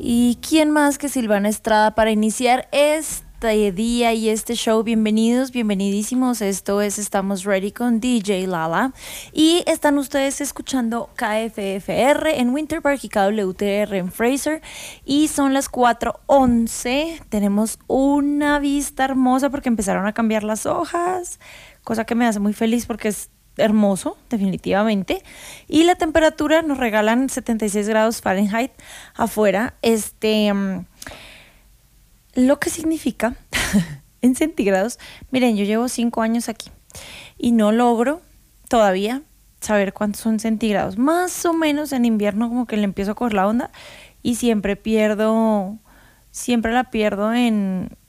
¿Y quién más que Silvana Estrada para iniciar este día y este show? Bienvenidos, bienvenidísimos. Esto es Estamos Ready con DJ Lala. Y están ustedes escuchando KFFR en Winter Park y KWTR en Fraser. Y son las 4:11. Tenemos una vista hermosa porque empezaron a cambiar las hojas, cosa que me hace muy feliz porque es hermoso, definitivamente. Y la temperatura nos regalan 76 grados Fahrenheit afuera. Lo que significa en centígrados, miren, yo llevo 5 años aquí y no logro todavía saber cuántos son centígrados. Más o menos en invierno como que le empiezo a coger la onda y siempre la pierdo